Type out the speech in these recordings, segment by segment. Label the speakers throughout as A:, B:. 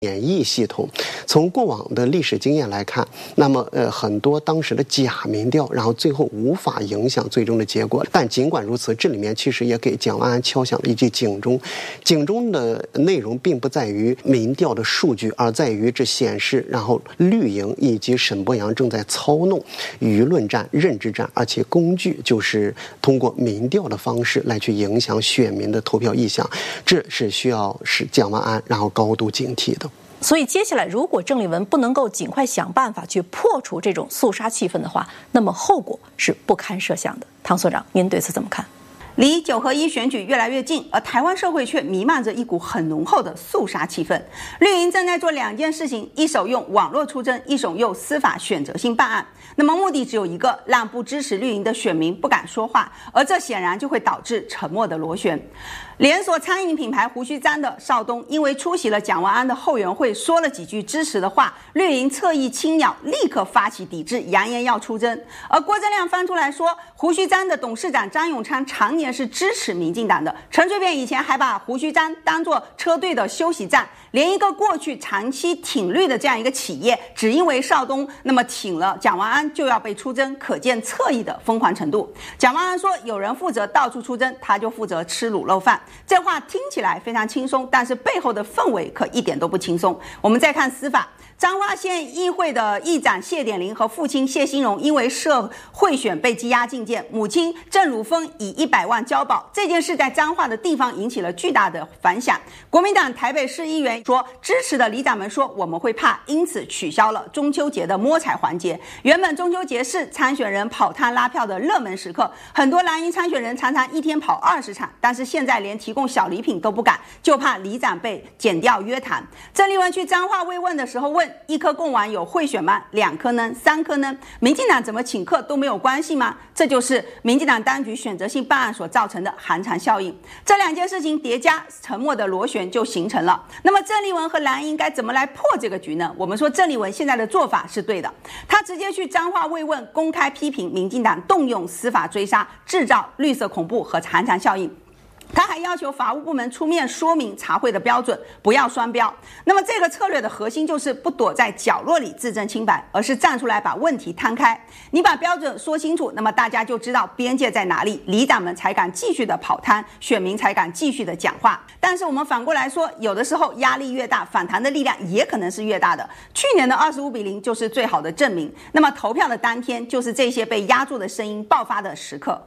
A: 免疫系统。从过往的历史经验来看，那么很多当时的假民调，然后最后无法影响最终的结果。但尽管如此，这里面其实也给蒋万安敲响了一记警钟。警钟的内容并不在于民调的数据，而在于这显示，然后绿营以及沈伯洋正在操弄舆论战、认知战，而且工具就是通过民调的方式来去影响选民的投票意向，这是需要使蒋万安然后高度警惕的。
B: 所以接下来，如果郑丽文不能够尽快想办法去破除这种肃杀气氛的话，那么后果是不堪设想的。唐所长，您对此怎么看？
C: 离9合1选举越来越近，而台湾社会却弥漫着一股很浓厚的肃杀气氛。绿营正在做2件事情，一手用网络出征，一手用司法选择性办案。那么目的只有一个，让不支持绿营的选民不敢说话，而这显然就会导致沉默的螺旋。连锁餐饮品牌胡须章的邵东，因为出席了蒋万安的后援会，说了几句支持的话，绿营侧翼青鸟立刻发起抵制，扬言要出征。而郭正亮翻出来说，胡须章的董事长张永昌常年是支持民进党的，陈水扁以前还把胡须章当作车队的休息站，连一个过去长期挺绿的这样一个企业，只因为邵东那么挺了蒋万安就要被出征，可见侧翼的疯狂程度。蒋万安说，有人负责到处出征，他就负责吃卤肉饭。这话听起来非常轻松，但是背后的氛围可一点都不轻松。我们再看司法，彰化县议会的议长谢典林和父亲谢兴荣因为涉贿选被羁押禁见，母亲郑汝芬以100万交保。这件事在彰化的地方引起了巨大的反响。国民党台北市议员说，支持的里长们说我们会怕，因此取消了中秋节的摸彩环节。原本中秋节是参选人跑摊拉票的热门时刻，很多蓝营参选人常常一天跑20场，但是现在连提供小礼品都不敢，就怕里长被检调约谈。郑丽文去彰化慰问的时候问，1颗贡丸有贿选吗？2颗呢？3颗呢？民进党怎么请客都没有关系吗？这就是民进党当局选择性办案所造成的寒蝉效应。这2件事情叠加，沉默的螺旋就形成了。那么郑丽文和蓝营该怎么来破这个局呢？我们说郑丽文现在的做法是对的，他直接去彰化慰问，公开批评民进党动用司法追杀，制造绿色恐怖和寒蝉效应。他还要求法务部门出面说明查贿的标准，不要双标。那么这个策略的核心就是不躲在角落里自证清白，而是站出来把问题摊开。你把标准说清楚，那么大家就知道边界在哪里，里长们才敢继续的跑摊，选民才敢继续的讲话。但是我们反过来说，有的时候压力越大，反弹的力量也可能是越大的。去年的25-0就是最好的证明。那么投票的当天，就是这些被压住的声音爆发的时刻。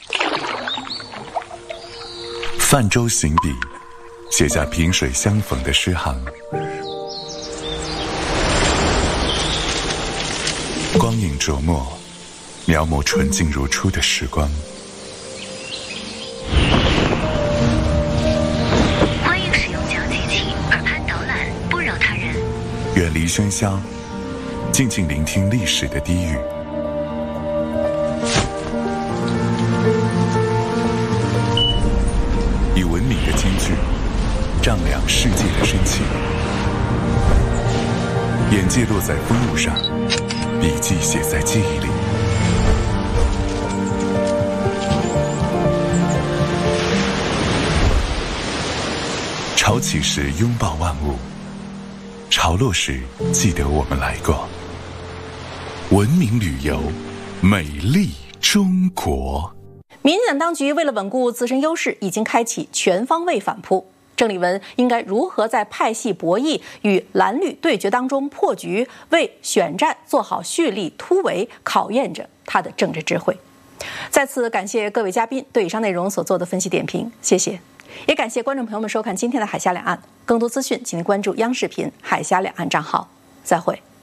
D: 泛舟行笔，写下萍水相逢的诗行。光影琢磨，描摹纯净如初的时光。
E: 欢迎使用讲解器，耳畔导览，不扰他人。
D: 远离喧嚣，静静聆听历史的低语。以文明的金句丈量世界的深情，眼界落在风物上，笔记写在记忆里。潮起时拥抱万物，潮落时记得我们来过。文明旅游，美丽中国。
B: 民进党当局为了稳固自身优势，已经开启全方位反扑。郑丽文应该如何在派系博弈与蓝绿对决当中破局，为选战做好蓄力突围，考验着他的政治智慧。再次感谢各位嘉宾对以上内容所做的分析点评，谢谢。也感谢观众朋友们收看今天的海峡两岸，更多资讯请您关注央视频海峡两岸账号。再会。